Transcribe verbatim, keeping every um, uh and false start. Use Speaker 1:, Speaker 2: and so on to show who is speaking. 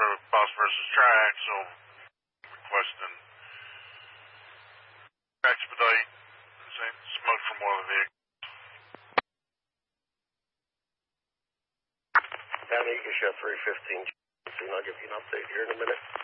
Speaker 1: for Boss versus Track, so requesting expedite smoke from one of the vehicles.
Speaker 2: Down Eagle Chef three fifteen, and I'll give you an update here in a minute.